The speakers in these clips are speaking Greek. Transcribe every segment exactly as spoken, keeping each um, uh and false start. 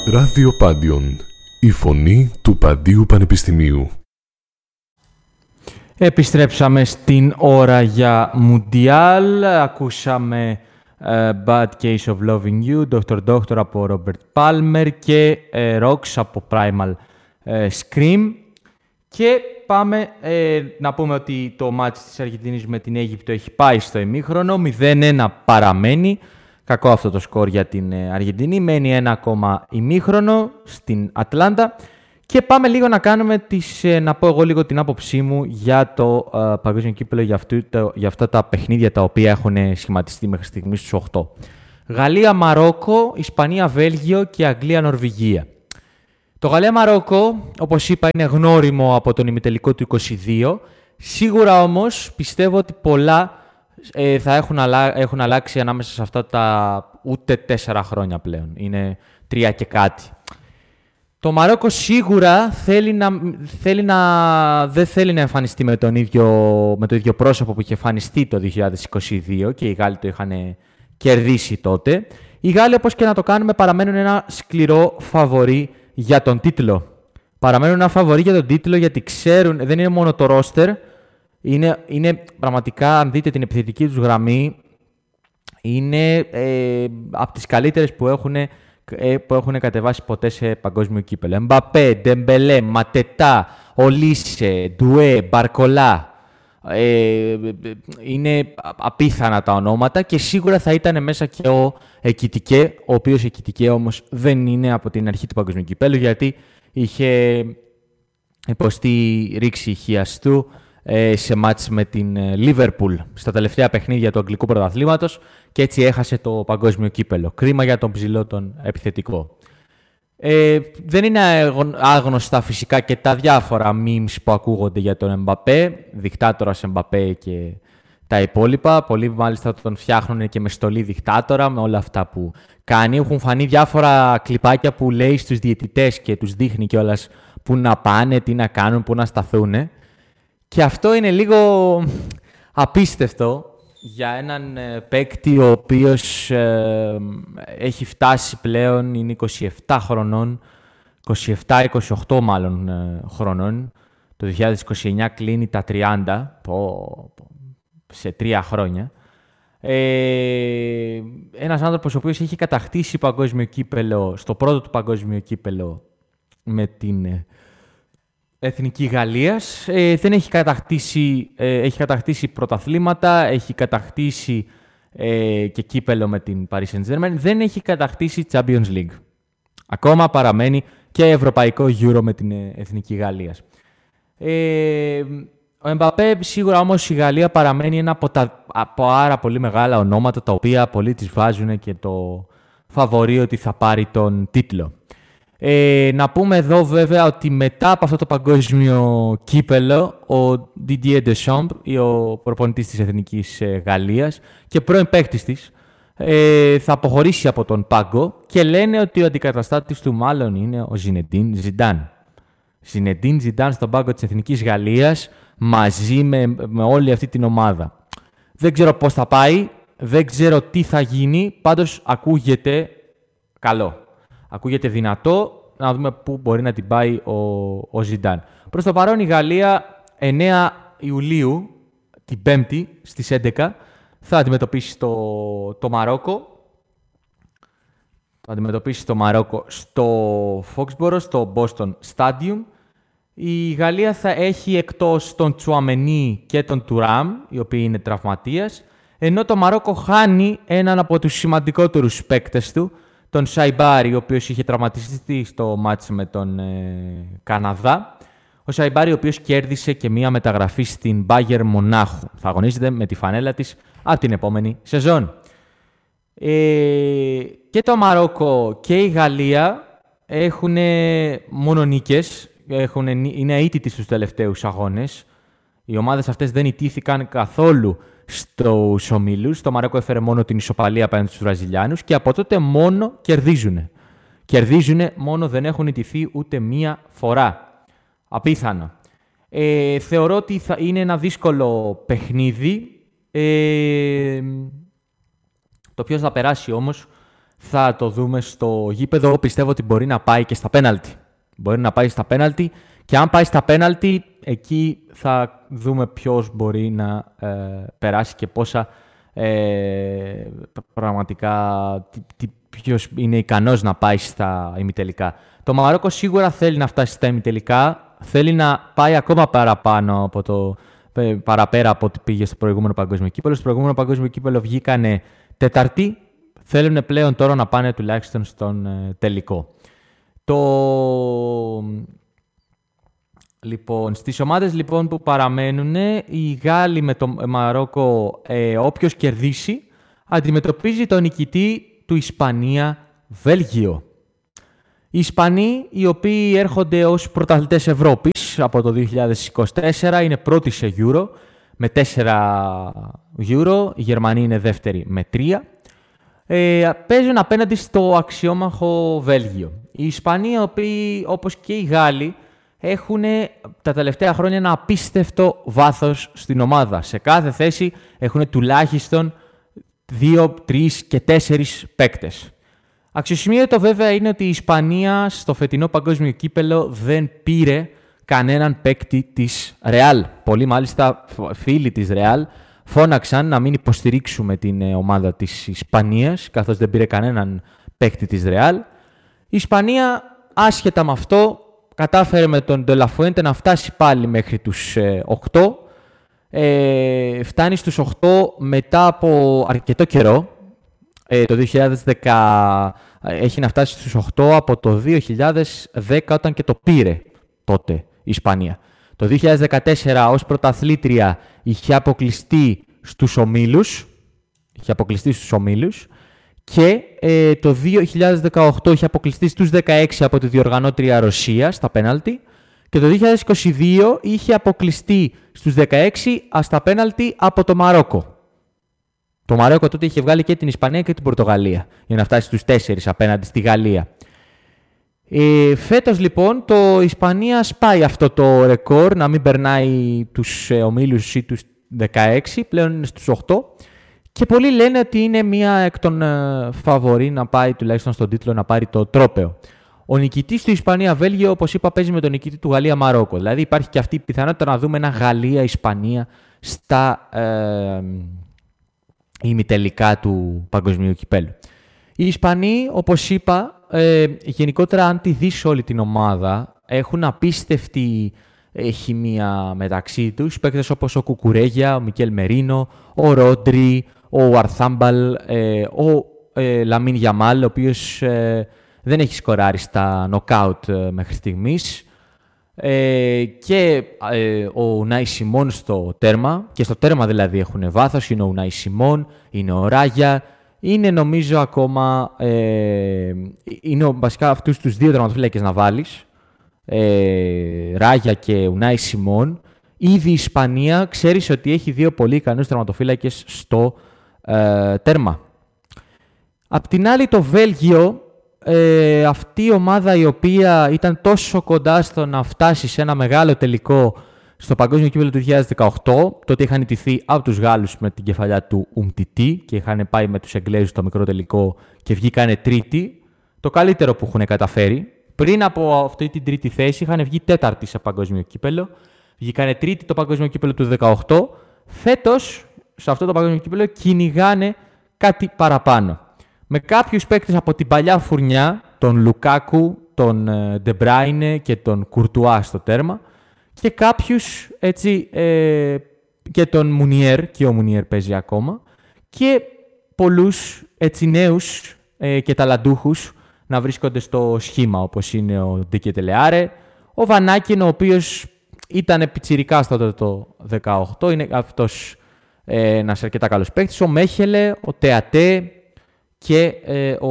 Ράδιο Πάντιον, η φωνή του Παντίου Πανεπιστημίου. Επιστρέψαμε στην ώρα για Μουντιάλ. Ακούσαμε uh, Bad Case of Loving You, Doctor Doctor από Robert Palmer και uh, Rocks από Primal uh, Scream. Και πάμε ε, να πούμε ότι το μάτς της Αργεντινής με την Αίγυπτο έχει πάει στο ημίχρονο. μηδέν ένα παραμένει. Κακό αυτό το σκορ για την Αργεντινή. Μένει ένα ακόμα ημίχρονο στην Ατλάντα. Και πάμε λίγο να κάνουμε τις, να πω εγώ λίγο την άποψή μου για το uh, παγκόσμιο κύπελλο, για, αυτού, το, για αυτά τα παιχνίδια τα οποία έχουν σχηματιστεί μέχρι στιγμής στους οκτώ. Γαλλία-Μαρόκο, Ισπανία-Βέλγιο και Αγγλία-Νορβηγία. Το Γαλλία-Μαρόκο, όπως είπα, είναι γνώριμο από τον ημιτελικό του είκοσι δύο. Σίγουρα όμως πιστεύω ότι πολλά ε, θα έχουν, αλλα... έχουν αλλάξει ανάμεσα σε αυτά τα ούτε τέσσερα χρόνια πλέον. Είναι τρία και κάτι. Το Μαρόκο σίγουρα θέλει να, θέλει να, δεν θέλει να εμφανιστεί με, τον ίδιο, με το ίδιο πρόσωπο που είχε εμφανιστεί το δύο χιλιάδες είκοσι δύο και οι Γάλλοι το είχαν κερδίσει τότε. Οι Γάλλοι, όπως και να το κάνουμε, παραμένουν ένα σκληρό φαβορί για τον τίτλο. Παραμένουν ένα φαβορί για τον τίτλο γιατί ξέρουν, δεν είναι μόνο το ρόστερ, είναι, είναι πραγματικά, αν δείτε την επιθετική τους γραμμή, είναι ε, από τις καλύτερες που έχουν, ε, που έχουν κατεβάσει ποτέ σε παγκόσμιο κύπελλο. Εμπαπέ, Ντεμπελέ, Ματετά, Ολίσε, Ντουέ, Μπαρκολά. Ε, είναι απίθανα τα ονόματα και σίγουρα θα ήταν μέσα και ο Εκιτικέ, ο οποίος Εκιτικέ όμως δεν είναι από την αρχή του παγκοσμίου κυπέλλου γιατί είχε υποστεί ρήξη ηχείας του ε, σε μάτς με την Λίβερπουλ στα τελευταία παιχνίδια του αγγλικού πρωταθλήματος και έτσι έχασε το παγκόσμιο κύπελλο. Κρίμα για τον ψηλό τον επιθετικό. Ε, δεν είναι άγνωστα φυσικά και τα διάφορα memes που ακούγονται για τον Εμπαπέ, δικτάτορας Εμπαπέ και τα υπόλοιπα. Πολλοί μάλιστα τον φτιάχνουν και με στολή δικτάτορα, με όλα αυτά που κάνει. Έχουν φανεί διάφορα κλιπάκια που λέει στους διαιτητές και τους δείχνει κιόλας πού να πάνε, τι να κάνουν, πού να σταθούν. Και αυτό είναι λίγο απίστευτο για έναν ε, παίκτη ο οποίος ε, έχει φτάσει πλέον, είναι είκοσι επτά χρονών, είκοσι επτά είκοσι οκτώ μάλλον ε, χρονών, το δύο χιλιάδες είκοσι εννιά κλείνει τα τριάντα, πω, πω, σε τρία χρόνια. Ε, ένας άνθρωπος ο οποίος έχει κατακτήσει παγκόσμιο κύπελλο, στο πρώτο του παγκόσμιο κύπελλο με την ε, Εθνική Γαλλίας, ε, δεν έχει κατακτήσει, ε, έχει κατακτήσει πρωταθλήματα, έχει κατακτήσει ε, και κύπελλο με την Paris Saint-Germain, δεν έχει κατακτήσει Champions League. Ακόμα παραμένει και ευρωπαϊκό Euro με την ε, Εθνική Γαλλίας. Ε, ο Εμπαπέ σίγουρα όμως η Γαλλία παραμένει ένα από τα από άρα πολύ μεγάλα ονόματα τα οποία πολλοί της βάζουν και το φαβορί ότι θα πάρει τον τίτλο. Ε, να πούμε εδώ βέβαια ότι μετά από αυτό το παγκόσμιο κύπελλο ο Didier Deschamps, ο προπονητής της Εθνικής Γαλλίας και πρώην παίκτης της, ε, θα αποχωρήσει από τον πάγκο και λένε ότι ο αντικαταστάτης του μάλλον είναι ο Zinedine Zidane. Zinedine Zidane στον πάγκο της Εθνικής Γαλλίας μαζί με, με όλη αυτή την ομάδα. Δεν ξέρω πώς θα πάει, δεν ξέρω τι θα γίνει, πάντως ακούγεται καλό. Ακούγεται δυνατό, να δούμε πού μπορεί να την πάει ο, ο Ζιντάν. Προς το παρόν η Γαλλία εννέα Ιουλίου, την Πέμπτη στις έντεκα, θα αντιμετωπίσει το, το Μαρόκο. Θα αντιμετωπίσει το Μαρόκο στο Foxborough, στο Boston Stadium. Η Γαλλία θα έχει εκτός τον Τσουαμενί και τον Τουράμ, οι οποίοι είναι τραυματίας, ενώ το Μαρόκο χάνει έναν από τους σημαντικότερους παίκτες του, τον Σαϊμπάρη, ο οποίος είχε τραυματιστεί στο μάτς με τον ε, Καναδά. Ο Σαϊμπάρη, ο οποίος κέρδισε και μία μεταγραφή στην Bayern Μονάχου. Θα αγωνίζεται με τη φανέλα της από την επόμενη σεζόν. Ε, και το Μαρόκο και η Γαλλία έχουν μόνο νίκες, έχουν, είναι αίτητοι στους τελευταίους αγώνες. Οι ομάδες αυτές δεν ιτήθηκαν καθόλου στους ομίλους. Το Μαρόκο έφερε μόνο την ισοπαλία απέναντι στους Βραζιλιάνους και από τότε μόνο κερδίζουν. Κερδίζουν, μόνο δεν έχουν ιτηθεί ούτε μία φορά. Απίθανο. Ε, θεωρώ ότι θα είναι ένα δύσκολο παιχνίδι. Ε, το ποιος θα περάσει όμως θα το δούμε στο γήπεδο. Πιστεύω ότι μπορεί να πάει και στα πέναλτι. Μπορεί να πάει στα πέναλτι και αν πάει στα πέναλτι, εκεί θα δούμε ποιος μπορεί να ε, περάσει και πόσα ε, πραγματικά, τι, τι, ποιος είναι ικανός να πάει στα ημιτελικά. Το Μαρόκο σίγουρα θέλει να φτάσει στα ημιτελικά, θέλει να πάει ακόμα παραπάνω από το, παραπέρα από ό,τι πήγε στο προηγούμενο παγκόσμιο κύπελλο. Στο προηγούμενο παγκόσμιο κύπελλο βγήκανε τέταρτη, θέλουν πλέον τώρα να πάνε τουλάχιστον στον ε, τελικό. Το... Λοιπόν, στις ομάδες λοιπόν που παραμένουν, οι Γάλλοι με το Μαρόκο, ε, όποιος κερδίσει, αντιμετωπίζει τον νικητή του Ισπανία-Βέλγιο. Οι Ισπανοί, οι οποίοι έρχονται ως πρωταθλητές Ευρώπης από το δύο χιλιάδες είκοσι τέσσερα, είναι πρώτοι σε Euro με τέσσερα Euro, οι Γερμανοί είναι δεύτεροι με τρία. Ε, παίζουν απέναντι στο αξιόμαχο Βέλγιο. Οι Ισπανοί, οι οποίοι όπως και οι Γάλλοι, έχουν τα τελευταία χρόνια ένα απίστευτο βάθος στην ομάδα. Σε κάθε θέση έχουν τουλάχιστον δύο, τρεις και τέσσερις παίκτες. Αξιοσημείωτο βέβαια είναι ότι η Ισπανία στο φετινό παγκόσμιο κύπελλο δεν πήρε κανέναν παίκτη της Ρεάλ. Πολλοί μάλιστα φίλοι της Ρεάλ φώναξαν να μην υποστηρίξουμε την ομάδα της Ισπανίας, καθώς δεν πήρε κανέναν παίκτη της Ρεάλ. Η Ισπανία, άσχετα με αυτό, κατάφερε με τον Ντελαφουέντε να φτάσει πάλι μέχρι τους ε, οκτώ. Ε, φτάνει στους οκτώ μετά από αρκετό καιρό. Ε, το δύο χιλιάδες δέκα έχει να φτάσει στους οκτώ από το δύο χιλιάδες δέκα όταν και το πήρε τότε η Ισπανία. Το δύο χιλιάδες δεκατέσσερα ως πρωταθλήτρια είχε αποκλειστεί στους ομίλους. Είχε αποκλειστεί στους ομίλους. Και ε, το δύο χιλιάδες δεκαοκτώ είχε αποκλειστεί στους δεκαέξι από τη διοργανώτρια Ρωσία στα πέναλτι και το δύο χιλιάδες είκοσι δύο είχε αποκλειστεί στους δεκαέξι στα πέναλτι από το Μαρόκο. Το Μαρόκο τότε είχε βγάλει και την Ισπανία και την Πορτογαλία για να φτάσει στους τέσσερις απέναντι στη Γαλλία. Ε, φέτος λοιπόν το Ισπανία σπάει αυτό το ρεκόρ να μην περνάει τους ε, ομίλους ή τους δεκαέξι, πλέον είναι στους οκτώ. Και πολλοί λένε ότι είναι μία εκ των ε, φαβορί να πάει τουλάχιστον στον τίτλο να πάρει το τρόπαιο. Ο νικητής του Ισπανία-Βέλγιο, όπως είπα, παίζει με τον νικητή του Γαλλία-Μαρόκο. Δηλαδή υπάρχει και αυτή η πιθανότητα να δούμε ένα Γαλλία-Ισπανία στα ε, ημιτελικά του παγκοσμίου κυπέλλου. Οι Ισπανοί, όπως είπα, ε, γενικότερα αν τη δεις όλη την ομάδα, έχουν απίστευτη ε, χημεία μεταξύ τους. Παίκτες όπως ο Κουκουρέγια, ο Μικέλ Μερίνο, ο Ρόντρι, ο Αρθάμπαλ, ε, ο ε, Λαμίν Γιαμάλ, ο οποίος ε, δεν έχει σκοράρει στα νοκάουτ ε, μέχρι στιγμής. Ε, και ε, ο Ουνάι Σιμών στο τέρμα, και στο τέρμα δηλαδή έχουν βάθος, είναι ο Ουνάι Σιμών, είναι ο Ράγια, είναι νομίζω ακόμα, ε, είναι βασικά αυτούς τους δύο τερματοφύλακες να βάλεις, ε, Ράγια και Ουνάι Σιμών. Ήδη η Ισπανία ξέρεις ότι έχει δύο πολύ ικανούς τερματοφύλακες στο ε, τέρμα. Απ' την άλλη το Βέλγιο, ε, αυτή η ομάδα η οποία ήταν τόσο κοντά στο να φτάσει σε ένα μεγάλο τελικό στο παγκόσμιο κύπελλο του δύο χιλιάδες δεκαοκτώ, τότε είχαν ιτηθεί από τους Γάλλους με την κεφαλιά του Ουμτιτή και είχαν πάει με τους Εγγλέζους στο μικρό τελικό και βγήκανε τρίτη, το καλύτερο που έχουν καταφέρει. Πριν από αυτή την τρίτη θέση είχαν βγει τέταρτη σε παγκόσμιο κύπελλο, βγήκανε τρίτη το παγκόσμιο κύπελλο του δεκαοκτώ. Φέτος, σε αυτό το παγκόσμιο κύπελλο, κυνηγάνε κάτι παραπάνω. Με κάποιους παίκτες από την παλιά φουρνιά, τον Λουκάκου, τον Ντεμπράινε και τον Κουρτουά στο τέρμα, και κάποιους έτσι, ε, και τον Μουνιέρ, και ο Μουνιέρ παίζει ακόμα, και πολλούς έτσι νέους ε, και ταλαντούχους να βρίσκονται στο σχήμα, όπως είναι ο Ντίκε Τελεάρε, ο Βανάκιν, ο οποίος ήταν πιτσιρικάς τότε το δεκαοκτώ, είναι αυτός ε, ένας αρκετά καλός παίκτης, ο Μέχελε, ο Τεατέ και ε, ο,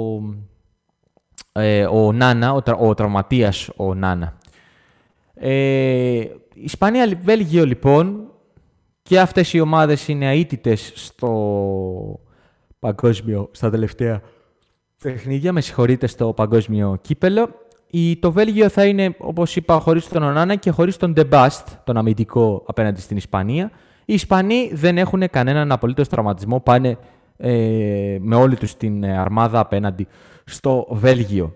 ε, ο Νάνα, ο, ο τραυματίας ο Νάνα. Ε, Ισπανία-Βέλγιο λοιπόν, και αυτές οι ομάδες είναι αίτητες στο παγκόσμιο, στα τελευταία παιχνίδια, με συγχωρείτε, στο παγκόσμιο κύπελλο. Η, το Βέλγιο θα είναι, όπως είπα, χωρίς τον Ονάνα και χωρίς τον Ντεμπάστ, τον αμυντικό απέναντι στην Ισπανία. Οι Ισπανοί δεν έχουν κανέναν απολύτως τραυματισμό, πάνε ε, με όλη τους την αρμάδα απέναντι στο Βέλγιο.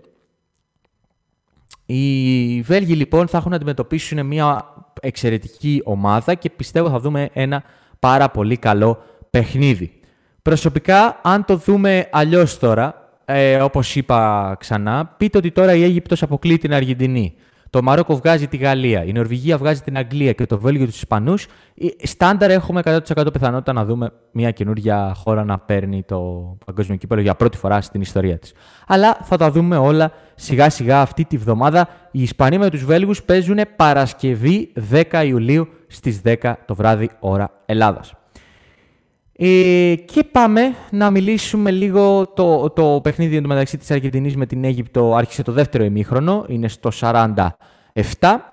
Οι Βέλγοι λοιπόν θα έχουν να αντιμετωπίσουν μια εξαιρετική ομάδα και πιστεύω θα δούμε ένα πάρα πολύ καλό παιχνίδι. Προσωπικά, αν το δούμε αλλιώς τώρα, ε, όπως είπα ξανά, πείτε ότι τώρα η Αίγυπτος αποκλείει την Αργεντινή. Το Μαρόκο βγάζει τη Γαλλία, η Νορβηγία βγάζει την Αγγλία και το Βέλγιο τους Ισπανούς. Στάνταρ έχουμε εκατό τοις εκατό πιθανότητα να δούμε μια καινούργια χώρα να παίρνει το παγκόσμιο κύπελλο για πρώτη φορά στην ιστορία της. Αλλά θα τα δούμε όλα σιγά σιγά αυτή τη βδομάδα. Οι Ισπανοί με τους Βέλγους παίζουν Παρασκευή δέκα Ιουλίου στις δέκα το βράδυ ώρα Ελλάδας. Ε, και πάμε να μιλήσουμε λίγο το, το παιχνίδι μεταξύ της Αργεντινής με την Αίγυπτο. Άρχισε το δεύτερο ημίχρονο, είναι στο σαράντα επτά.